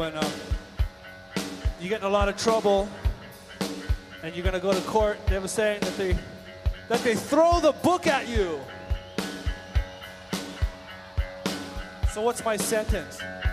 when you get in a lot of trouble and you're gonna go to court. They have a saying that they throw the book at you. So what's my sentence?